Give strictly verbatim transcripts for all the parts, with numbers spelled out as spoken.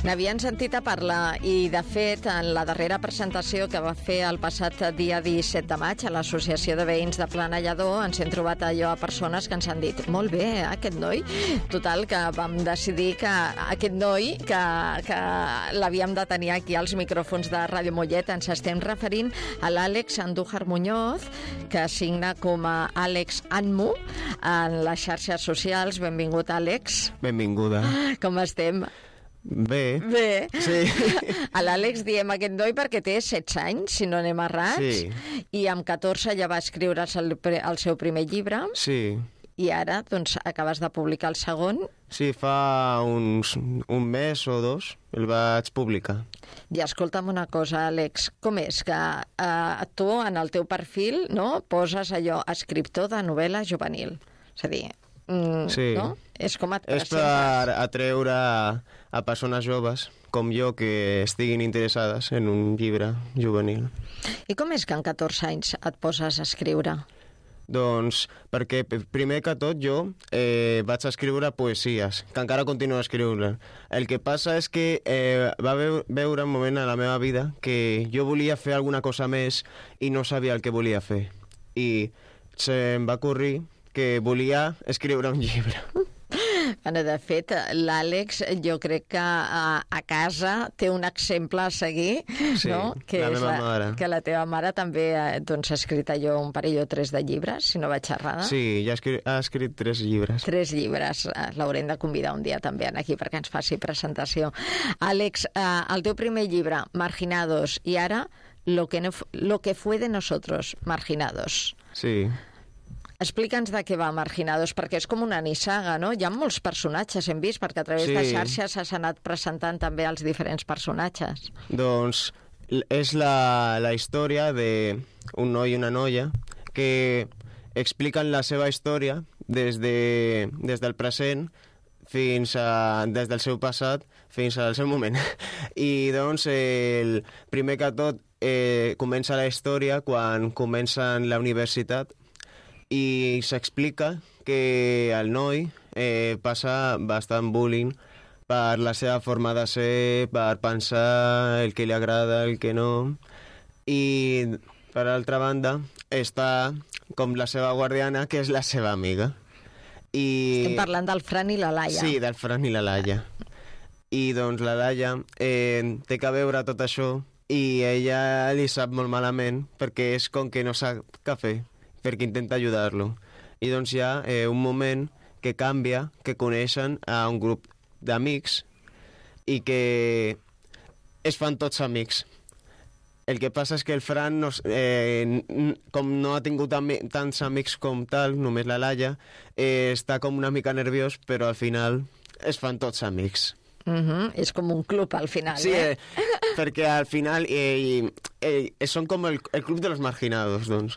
N'havien sentit a parlar i, de fet, en la darrera presentació que va fer el passat dia disset de maig a l'Associació de Veïns de Planellador ens hem trobat allò a persones que ens han dit molt bé, eh, aquest noi. Total, que vam decidir que aquest noi, que, que l'havíem de tenir aquí als micròfons de Ràdio Mollet, ens estem referint a l'Àlex Andújar Muñoz, que signa com a Àlex Anmu en les xarxes socials. Benvingut, Àlex. Benvinguda. Com estem? Bé. Bé. Sí. A l'Àlex diem aquest noi perquè té setze anys, si no anem errats, sí. I amb catorze ja va escriure el, el seu primer llibre. Sí. I ara, doncs, acabes de publicar el segon. Sí, fa uns, un mes o dos el vaig publicar. I escolta'm una cosa, Àlex, com és que eh, tu en el teu perfil, no, poses allò, escriptor de novel·la juvenil? És a dir, mm, sí. No? És com et és presentes. per atreure a, a persones joves com jo que estiguin interessades en un llibre juvenil. I com és que en catorze anys et poses a escriure? Doncs perquè primer que tot jo eh, vaig escriure poesies, que encara continuo escriure. El que passa és que eh, va veure un moment a la meva vida que jo volia fer alguna cosa més i no sabia el que volia fer. I se'm va ocorrir que volia escriure un llibre. Bueno, de fet, l'Àlex jo crec que a, a casa té un exemple a seguir, sí, no? Que la és meva la, mare. Que la teva mare també doncs, ha escrit allò un parell o tres de llibres, si no vaig errada. Sí, ja ha escrit, ha escrit tres llibres. Tres llibres. L'haurem de convidar un dia també aquí perquè ens faci presentació. Àlex, eh, el teu primer llibre, Marginados, i ara Lo que, no, lo que fue de nosotros, Marginados. Sí. Explica'ns de què va Marginados, perquè és com una nissaga, no? Hi ha molts personatges, hem vist, perquè a través sí. de xarxes s'ha anat presentant també els diferents personatges. Doncs és la, la història d'un noi i una noia que expliquen la seva història des, de, des del present fins a, des del seu passat fins al seu moment. I doncs el primer que tot eh, comença la història quan comencen la universitat i s'explica que el noi eh, passa bastant bullying per la seva forma de ser, per pensar el que li agrada, el que no. I, per altra banda, està com la seva guardiana, que és la seva amiga. I... Estem parlant del Fran i la Laia. Sí, del Fran i la Laia. I, doncs, la Laia eh, té que veure tot això i ella li sap molt malament perquè és com que no sap què fer, perquè intenta ajudar-lo. I doncs hi ha eh, un moment que canvia, que coneixen a un grup d'amics i que es fan tots amics. El que passa és que el Fran, no, eh, com no ha tingut ami tants amics com tal, només la Laia, eh, està com una mica nerviós, però al final es fan tots amics. Uh-huh. És com un club al final, sí, eh? eh? Perquè al final eh, eh, són com el, el club de los marginados, doncs.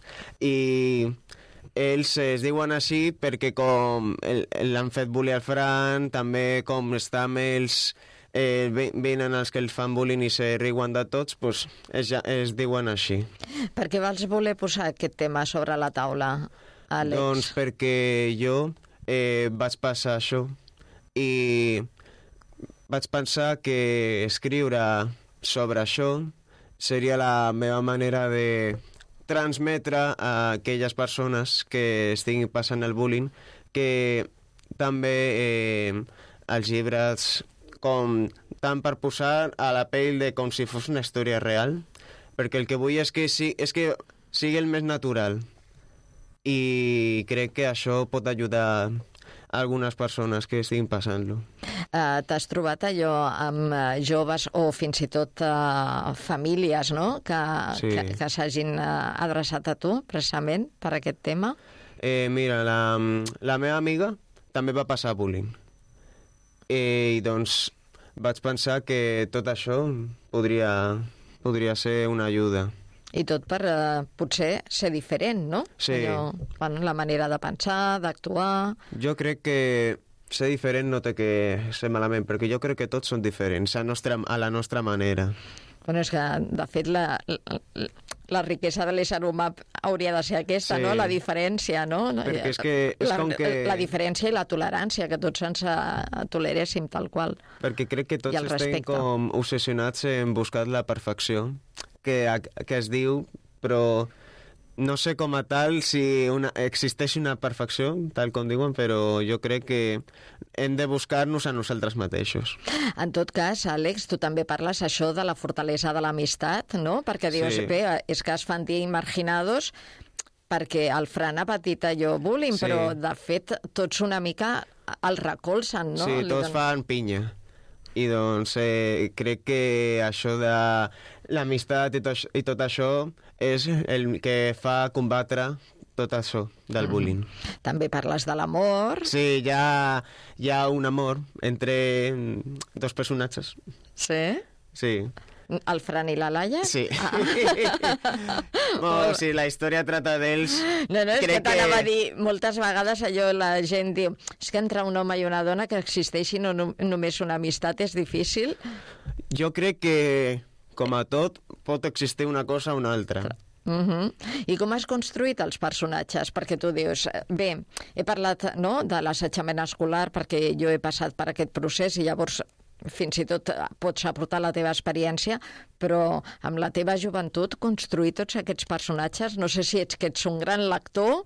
I ells es diuen així perquè com l'han fet bullying al Fran, també com està amb ells, eh, venen els que els fan bullying i se riuen de tots, doncs es, es diuen així. Per què vols voler posar aquest tema sobre la taula, Àlex? Doncs perquè jo eh, vaig passar això i vaig pensar que escriure sobre això seria la meva manera de transmetre a aquelles persones que estiguin passant el bullying que també eh, els llibres com tant per posar a la pell de com si fos una història real, perquè el que vull és que, sí, és que sigui el més natural i crec que això pot ajudar algunes persones que estiguin passant-lo. Uh, T'has trobat allò amb uh, joves o fins i tot uh, famílies, no?, que, sí. que, que s'hagin uh, adreçat a tu, precisament, per aquest tema? Eh, mira, la, la meva amiga també va passar bullying. Eh, I doncs vaig pensar que tot això podria, podria ser una ajuda. I tot per uh, potser ser diferent, no? Sí. Allò, bueno, la manera de pensar, d'actuar... Jo crec que ser diferent no té que ser malament, perquè jo crec que tots són diferents a, nostra, a la nostra manera. Bueno, és que, de fet, la, la, la riquesa de l'ésser humà hauria de ser aquesta, Sí. no? La diferència, no? Perquè és que és la, com que- La diferència i la tolerància, que tots ens eh, toleréssim tal qual. Perquè crec que tots I el estem respecte. com obsessionats en buscar la perfecció, que, que es diu, però no sé com a tal si una, existeix una perfecció, tal com diuen, però jo crec que hem de buscar-nos a nosaltres mateixos. En tot cas, Àlex, tu també parles això de la fortalesa de l'amistat, no? Perquè dius, Sí. bé, és que es fan dir marginados perquè el Fran ha patit allò bullying, Sí. però de fet tots una mica el recolzen, no? Sí, Li tots donen- fan pinya. I doncs eh, crec que això de l'amistat i, tot, i tot això és el que fa combatre tot això del bullying. També parles de l'amor. Sí, hi ha, hi ha un amor entre mm, dos personatges. Sí? Sí. El Fran i la Laia? Sí. Ah. Bueno, sí, la història trata d'ells. No, no, és que Crec t'anava a dir, moltes vegades allò la gent diu, és que entre un home i una dona que existeixi no, no, només una amistat és difícil. Jo crec que, com a tot, pot existir una cosa o una altra. Uh -huh. I com has construït els personatges? Perquè tu dius, bé, he parlat no, de l'assetjament escolar perquè jo he passat per aquest procés i llavors fins i tot pots aportar la teva experiència, però amb la teva joventut construir tots aquests personatges, no sé si ets que ets un gran lector.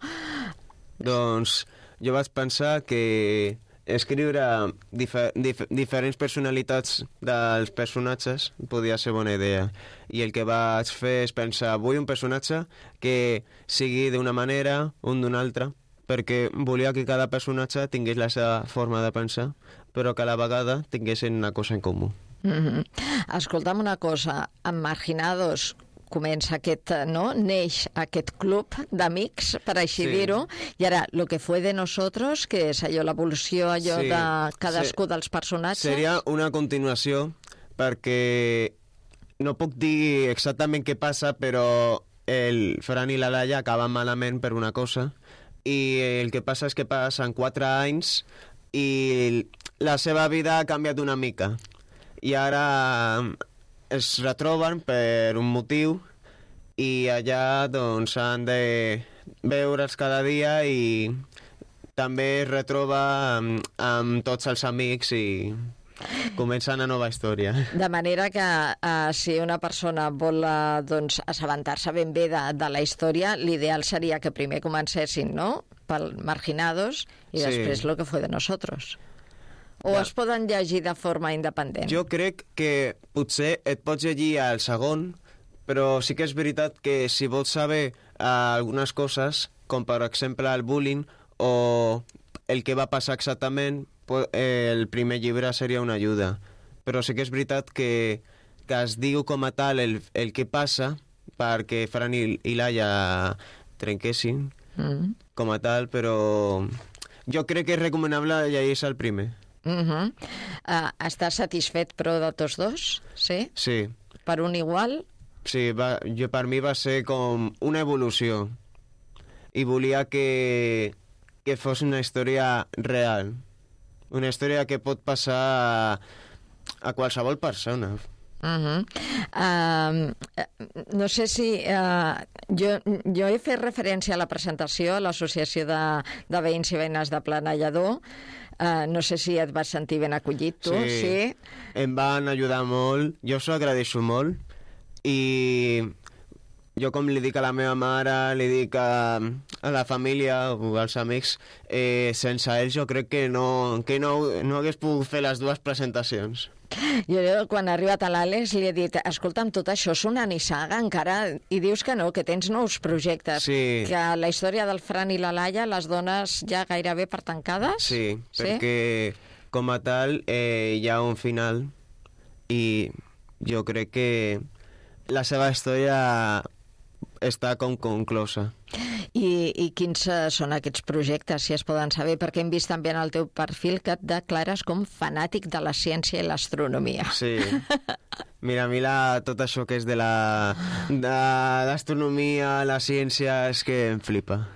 Doncs jo vaig pensar que escriure difer dif diferents personalitats dels personatges podia ser bona idea. I el que vaig fer és pensar, vull un personatge que sigui d'una manera, un d'una altra, perquè volia que cada personatge tingués la seva forma de pensar, però que a la vegada tinguessin una cosa en comú. Mm-hmm. Escolta'm una cosa, amb Marginados comença aquest, no? Neix aquest club d'amics, per així Sí. dir-ho, i ara, lo que fue de nosotros, que és allò, l'evolució allò Sí. de cadascú Se- dels personatges. Seria una continuació, perquè no puc dir exactament què passa, però el Fran i la Laia acaben malament per una cosa, i el que passa és que passen quatre anys i la seva vida ha canviat una mica. I ara es retroben per un motiu i allà doncs han de veure's cada dia i també es retroba amb, amb tots els amics i comença una nova història. De manera que uh, si una persona vol uh, doncs, assabentar-se ben bé de, de la història, l'ideal seria que primer comencessin, no?, pel Marginados i Sí. després lo que fue de nosotros. O Ja. es poden llegir de forma independent? Jo crec que potser et pots llegir el segon, però sí que és veritat que si vols saber uh, algunes coses, com per exemple el bullying o el que va passar exactament, pues, eh, el primer llibre seria una ajuda. Però sí que és veritat que, que es diu com a tal el, el que passa perquè Fran i, i Laia trenquessin Mm. com a tal, però jo crec que és recomanable llegir-se el primer. Uh -huh. uh, estàs satisfet, però, de tots dos? Sí? Sí. Per un igual? Sí, va, jo, per mi va ser com una evolució i volia que, que fos una història real, una història que pot passar a, a qualsevol persona. Uh -huh. uh, no sé si... Uh, jo, jo he fet referència a la presentació a l'Associació de, de Veïns i Veïnes de Planellador. Uh, no sé si et vas sentir ben acollit, tu. Sí, Sí. em van ajudar molt, jo s'ho agraeixo molt i jo, com li dic a la meva mare, li dic a, a la família o als amics, eh, sense ells jo crec que no, que no, no hagués pogut fer les dues presentacions. Jo, quan ha arribat a l'Àlex, li he dit, escolta'm, tot això és una nissaga encara, i dius que no, que tens nous projectes. Sí. Que la història del Fran i la Laia les dones ja gairebé per tancades? Sí, Sí? perquè com a tal eh, hi ha un final i jo crec que la seva història està com conclosa. I, i quins uh, són aquests projectes, si es poden saber? Perquè hem vist també en el teu perfil que et declares com fanàtic de la ciència i l'astronomia. Sí. Mira, a mi la, tot això que és de la de l'astronomia, la ciència, és que em flipa.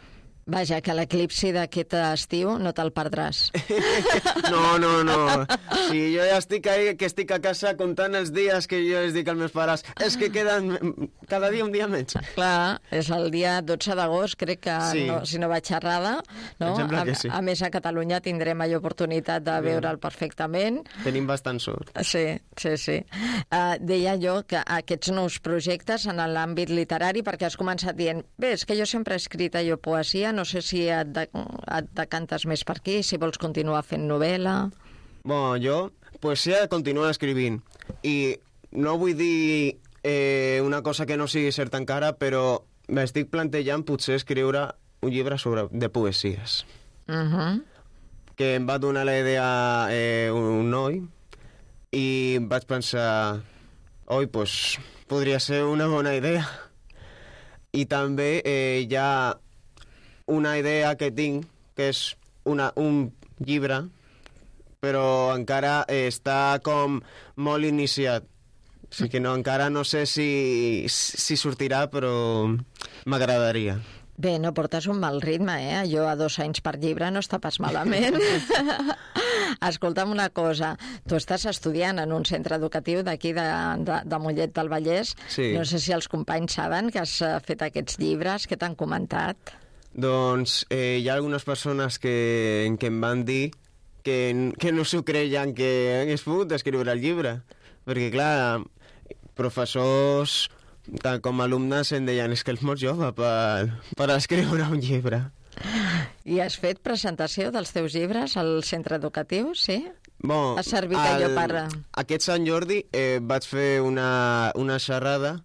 Vaja, que l'eclipsi d'aquest estiu no te'l perdràs. No, no, no. Si jo ja estic ahí, que estic a casa comptant els dies que jo els dic als meus pares, és que queden cada dia un dia menys. Clar, és el dia dotze d'agost, crec que, Sí. no, si no vaig errada, no? Em sembla A, que sí. a més, a Catalunya tindrem allò oportunitat de veure'l perfectament. Tenim bastant sort. Sí, sí, sí. Uh, deia jo que aquests nous projectes en l'àmbit literari, perquè has començat dient, bé, és que jo sempre he escrit allò poesia, no sé si et, de, et decantes més per aquí, si vols continuar fent novel·la. Bon, jo poesia continuo escrivint i no vull dir eh, una cosa que no sigui cert encara, però m'estic plantejant potser escriure un llibre sobre, de poesies. Uh -huh. Que em va donar la idea eh, un, un noi i vaig pensar, oi, pues, podria ser una bona idea. I també eh, hi ha una idea que tinc, que és una, un llibre, però encara eh, està com molt iniciat. O sigui que no, encara no sé si, si sortirà, però m'agradaria. Bé, no portes un mal ritme, eh? Jo a dos anys per llibre no està pas malament. Escolta'm una cosa, tu estàs estudiant en un centre educatiu d'aquí de, de, de Mollet del Vallès. Sí. No sé si els companys saben que has eh, fet aquests llibres, què t'han comentat? Doncs eh, hi ha algunes persones que, que em van dir que, que no s'ho creien que hagués pogut escriure el llibre. Perquè, clar, professors tant com alumnes em deien és que ets molt jove per, per escriure un llibre. I has fet presentació dels teus llibres al centre educatiu, sí? Bon, Ha servit allò per... Aquest Sant Jordi eh, vaig fer una, una xerrada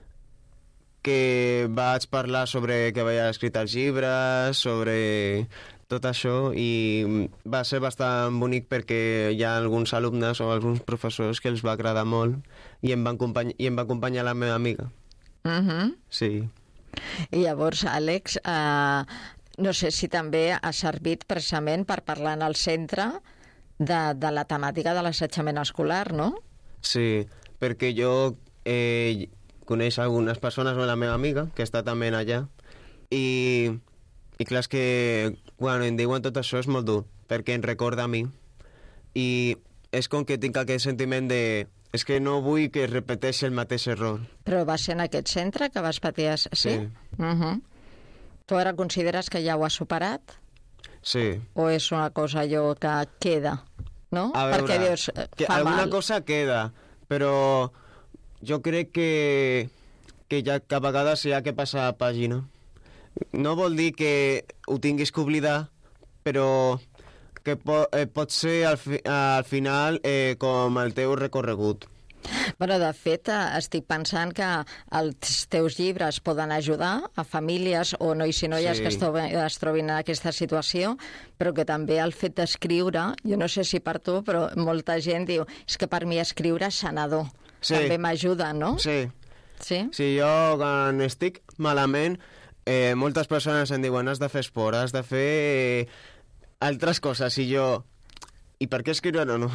que vaig parlar sobre que havia escrit els llibres, sobre tot això, i va ser bastant bonic perquè hi ha alguns alumnes o alguns professors que els va agradar molt i em va acompanyar, i em va acompanyar la meva amiga. Uh -huh. Sí. I llavors, Àlex, eh, no sé si també ha servit precisament per parlar en el centre de, de la temàtica de l'assetjament escolar, no? Sí, perquè jo eh, coneix algunes persones, la meva amiga, que està també allà, i, i clar, és que quan em diuen tot això és molt dur, perquè em recorda a mi, i és com que tinc aquest sentiment de... És que no vull que es repeteixi el mateix error. Però va ser en aquest centre que vas patir... Sí? Sí. Uh -huh. Tu ara consideres que ja ho has superat? Sí. O és una cosa allò que queda, no? A veure, Perquè dius, que fa alguna mal. cosa queda, però jo crec que, que ja que a vegades hi ha que passar pàgina. No vol dir que ho tinguis que oblidar, però que po eh, pot ser al, fi al final eh, com el teu recorregut. Bueno, de fet, eh, estic pensant que els teus llibres poden ajudar a famílies o nois i noies Sí. que es trobin, es trobin en aquesta situació, però que també el fet d'escriure, jo no sé si per tu, però molta gent diu, és que per mi escriure és sanador. Sí. També m'ajuda, no? Sí. Sí? Si jo quan estic malament, eh, moltes persones em diuen has de fer esport, has de fer eh, altres coses, i jo... I per què escriure no? no?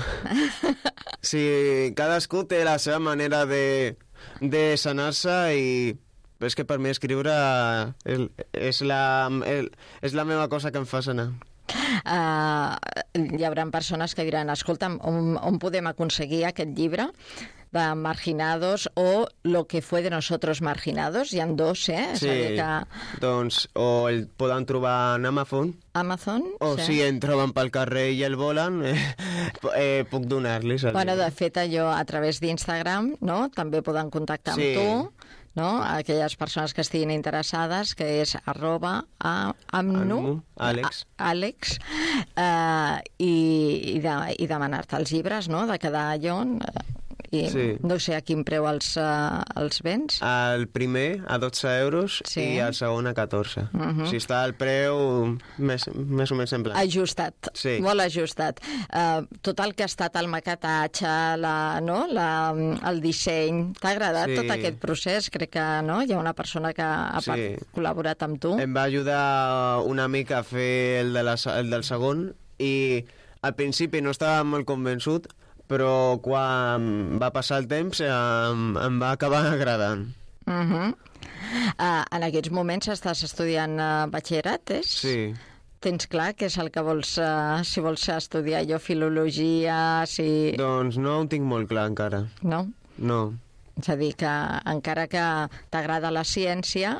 Si cadascú té la seva manera de, de sanar-se i... És que per mi escriure és, és, la, és la meva cosa que em fa sanar. Uh, hi haurà persones que diran, escolta'm, on, on podem aconseguir aquest llibre de Marginados o Lo que fue de nosotros marginados? Hi ha dos, eh? Sí, És a dir que... doncs o el poden trobar en Amazon, Amazon? o sí. si en troben pel carrer i el volen, eh, eh, puc donar-los. el Bueno, llibre. de fet, allò a través d'Instagram, no? També poden contactar Sí. amb tu, no? Aquelles persones que estiguin interessades, que és arroba a, amnu, Amnu, Àlex. a, Àlex, eh, i, i, de, i demanar-te els llibres, no?, de cada llon, eh, i Sí. no sé a quin preu els, uh, els vens. El primer a dotze euros Sí. i el segon a catorze. Uh -huh. Si està al preu més, més o menys semblant. Ajustat, Sí. molt ajustat. Uh, tot el que ha estat el maquetatge, la, no? la, el disseny, t'ha agradat Sí. tot aquest procés? Crec que no? Hi ha una persona que ha Sí. col·laborat amb tu. Em va ajudar un amic a fer el, de la, el del segon i al principi no estava molt convençut, però quan va passar el temps em, em va acabar agradant. Uh -huh. Uh, en aquests moments estàs estudiant uh, batxillerat, és? Sí. Tens clar què és el que vols, uh, si vols estudiar jo filologia, si... Doncs no ho tinc molt clar encara. No? No. És a dir, que encara que t'agrada la ciència,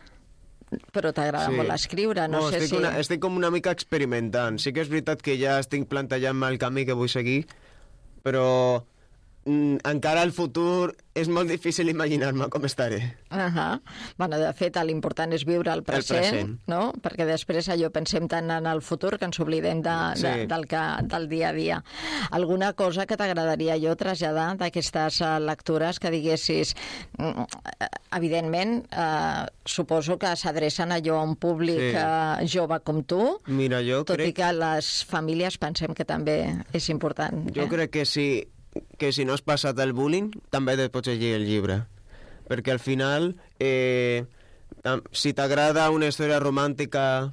però t'agrada Sí. molt escriure, no, no sé estic, si... una, estic com una mica experimentant. Sí que és veritat que ja estic plantejant-me el camí que vull seguir, però mm, encara el futur és molt difícil imaginar-me com estaré. Uh -huh. Bueno, de fet, l'important és viure el present, El present. no? Perquè després allò pensem tant en el futur que ens oblidem de, de, Sí. del, que, del dia a dia. Alguna cosa que t'agradaria jo traslladar d'aquestes uh, lectures que diguessis... Mm, evidentment, eh, suposo que s'adrecen allò a un públic Sí. eh, jove com tu, Mira, jo tot crec... i que les famílies pensem que també és important. Jo eh? crec que si, que si no has passat el bullying, també te pots llegir el llibre. Perquè al final, eh, tam- si t'agrada una història romàntica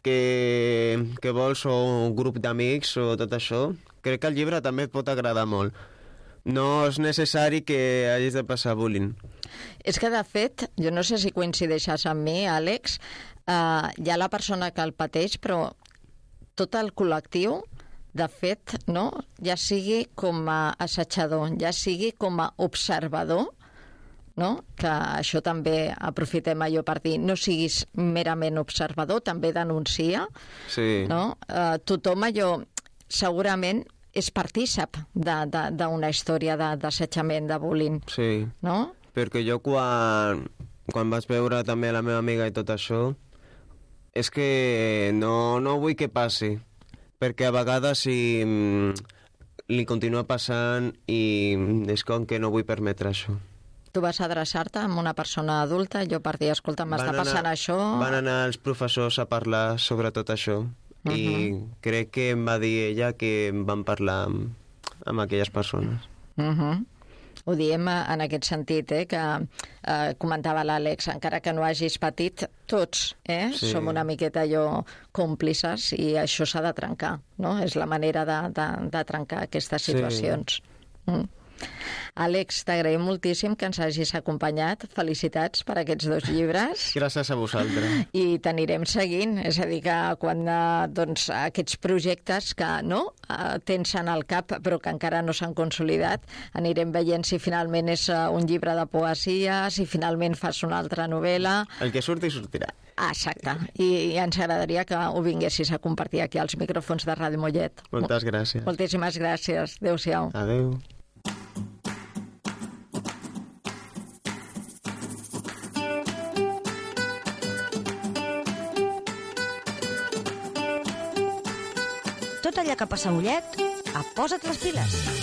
que, que vols o un grup d'amics o tot això, crec que el llibre també et pot agradar molt. No és necessari que hagis de passar bullying. És que, de fet, jo no sé si coincideixes amb mi, Àlex, eh, hi ha la persona que el pateix, però tot el col·lectiu, de fet, no? Ja sigui com a assetjador, ja sigui com a observador, no? Que això també aprofitem allò per dir, no siguis merament observador, també denuncia, Sí. no? Eh, tothom allò, segurament, és partícip d'una història de- d'assetjament, de bullying, Sí. no? Perquè jo quan, quan vaig veure també la meva amiga i tot això, és que no, no vull que passi, perquè a vegades si mm, li continua passant i és com que no vull permetre això. Tu vas adreçar-te amb una persona adulta, allò per dir, escolta, m'està Van anar- passant això... Van anar els professors a parlar sobre tot això i crec que em va dir ella que em van parlar amb, amb aquelles persones. Uh -huh. Ho diem eh, en aquest sentit, eh, que eh, comentava l'Àlex, encara que no hagis patit, tots eh, Sí. som una miqueta allò còmplices i això s'ha de trencar, no? És la manera de, de, de trencar aquestes Sí. situacions. Mm. Àlex, t'agraïm moltíssim que ens hagis acompanyat. Felicitats per aquests dos llibres. Gràcies a vosaltres. I t'anirem seguint, és a dir, que quan eh, doncs, aquests projectes que no eh, tens en el cap però que encara no s'han consolidat, anirem veient si finalment és eh, un llibre de poesia, si finalment fas una altra novel·la. El que surti, sortirà. Ah, exacte, I, i ens agradaria que ho vinguessis a compartir aquí als micròfons de Ràdio Mollet. Moltes gràcies. Moltíssimes gràcies. Adéu-siau. Adéu. Tot allò que passa a Mollet, a Posa't les piles.